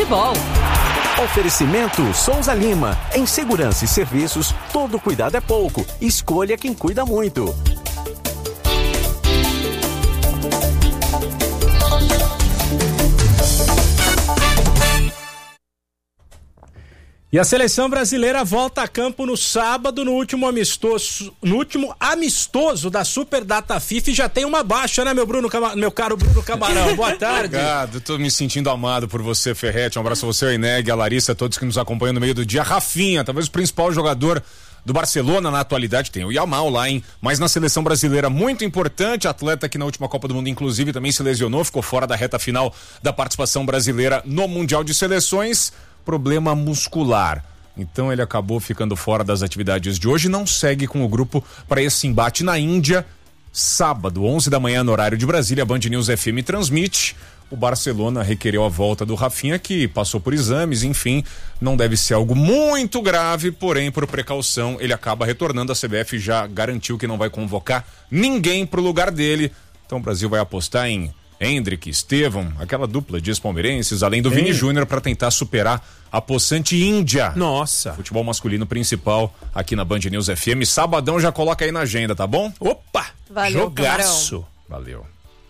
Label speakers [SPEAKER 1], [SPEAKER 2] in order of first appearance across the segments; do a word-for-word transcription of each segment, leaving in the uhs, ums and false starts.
[SPEAKER 1] futebol.
[SPEAKER 2] Oferecimento Souza Lima. Em segurança e serviços, todo cuidado é pouco. Escolha quem cuida muito.
[SPEAKER 3] E a seleção brasileira volta a campo no sábado, no último amistoso, no último amistoso da Super Data FIFA, e já tem uma baixa, né, meu Bruno, meu caro Bruno Camarão? Boa tarde.
[SPEAKER 4] Obrigado, tô me sentindo amado por você, Ferretti. Um abraço a você, a Ineg, a Larissa, a todos que nos acompanham no meio do dia. Rafinha, talvez o principal jogador do Barcelona na atualidade, tem o Yamal lá, hein? Mas na seleção brasileira, muito importante, atleta que na última Copa do Mundo, inclusive, também se lesionou, ficou fora da reta final da participação brasileira no Mundial de Seleções. Problema muscular. Então ele acabou ficando fora das atividades de hoje e não segue com o grupo para esse embate na Índia, sábado, onze da manhã no horário de Brasília. A Band News F M transmite. O Barcelona requereu a volta do Rafinha, que passou por exames, enfim, não deve ser algo muito grave, porém, por precaução, ele acaba retornando. A C B F já garantiu que não vai convocar ninguém pro lugar dele. Então o Brasil vai apostar em Hendrick, Estevão, aquela dupla de ex-palmeirenses, além do Ei. Vini Júnior, para tentar superar a possante Índia.
[SPEAKER 3] Nossa!
[SPEAKER 4] Futebol masculino principal aqui na Band News F M. Sabadão já coloca aí na agenda, tá bom?
[SPEAKER 3] Opa!
[SPEAKER 1] Valeu,
[SPEAKER 3] jogaço!
[SPEAKER 1] Camarão.
[SPEAKER 4] Valeu.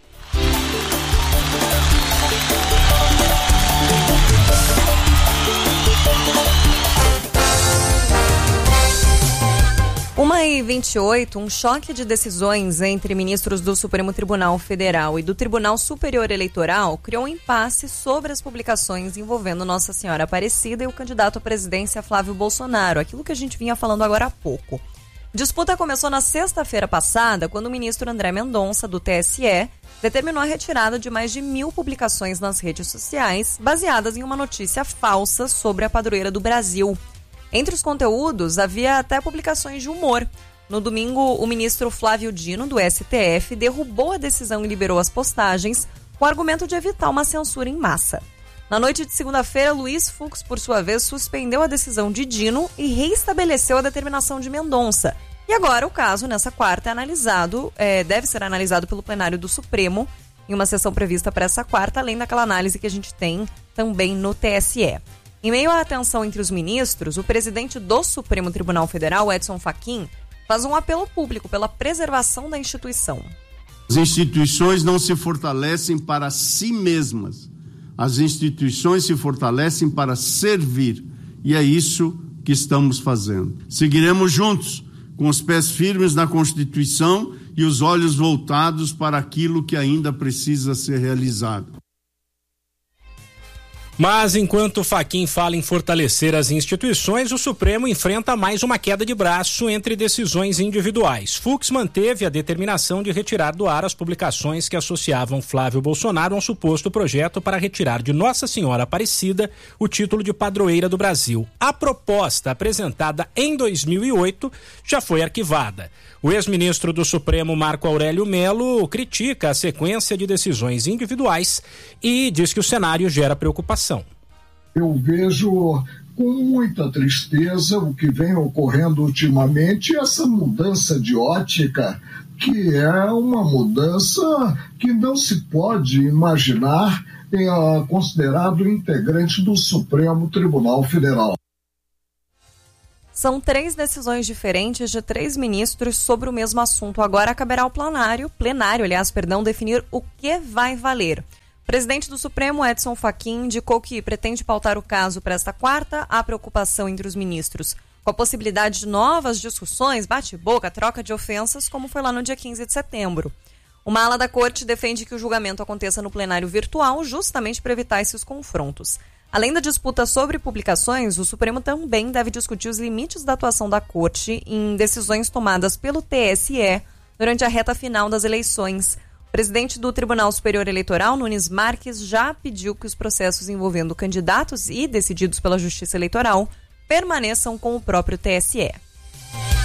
[SPEAKER 1] uma e vinte e oito, um choque de decisões entre ministros do Supremo Tribunal Federal e do Tribunal Superior Eleitoral criou um impasse sobre as publicações envolvendo Nossa Senhora Aparecida e o candidato à presidência Flávio Bolsonaro, aquilo que a gente vinha falando agora há pouco. A disputa começou na sexta-feira passada, quando o ministro André Mendonça, do T S E, determinou a retirada de mais de mil publicações nas redes sociais, baseadas em uma notícia falsa sobre a padroeira do Brasil. Entre os conteúdos, havia até publicações de humor. No domingo, o ministro Flávio Dino, do S T F, derrubou a decisão e liberou as postagens com o argumento de evitar uma censura em massa. Na noite de segunda-feira, Luiz Fux, por sua vez, suspendeu a decisão de Dino e reestabeleceu a determinação de Mendonça. E agora o caso, nessa quarta, é analisado, é, deve ser analisado pelo plenário do Supremo, em uma sessão prevista para essa quarta, além daquela análise que a gente tem também no T S E. Em meio à tensão entre os ministros, o presidente do Supremo Tribunal Federal, Edson Fachin, faz um apelo público pela preservação da instituição.
[SPEAKER 5] As instituições não se fortalecem para si mesmas. As instituições se fortalecem para servir. E é isso que estamos fazendo. Seguiremos juntos, com os pés firmes na Constituição e os olhos voltados para aquilo que ainda precisa ser realizado.
[SPEAKER 3] Mas enquanto Fachin fala em fortalecer as instituições, o Supremo enfrenta mais uma queda de braço entre decisões individuais. Fux manteve a determinação de retirar do ar as publicações que associavam Flávio Bolsonaro a um suposto projeto para retirar de Nossa Senhora Aparecida o título de padroeira do Brasil. A proposta, apresentada em dois mil e oito, já foi arquivada. O ex-ministro do Supremo, Marco Aurélio Melo, critica a sequência de decisões individuais e diz que o cenário gera preocupação.
[SPEAKER 6] Eu vejo com muita tristeza o que vem ocorrendo ultimamente, essa mudança de ótica, que é uma mudança que não se pode imaginar em, uh, considerado integrante do Supremo Tribunal Federal.
[SPEAKER 1] São três decisões diferentes de três ministros sobre o mesmo assunto. Agora caberá ao plenário, plenário, aliás, perdão, definir o que vai valer. O presidente do Supremo, Edson Fachin, indicou que pretende pautar o caso para esta quarta. Há preocupação entre os ministros com a possibilidade de novas discussões, bate-boca, troca de ofensas, como foi lá no dia quinze de setembro. Uma ala da corte defende que o julgamento aconteça no plenário virtual, justamente para evitar esses confrontos. Além da disputa sobre publicações, o Supremo também deve discutir os limites da atuação da Corte em decisões tomadas pelo T S E durante a reta final das eleições. O presidente do Tribunal Superior Eleitoral, Nunes Marques, já pediu que os processos envolvendo candidatos e decididos pela Justiça Eleitoral permaneçam com o próprio T S E.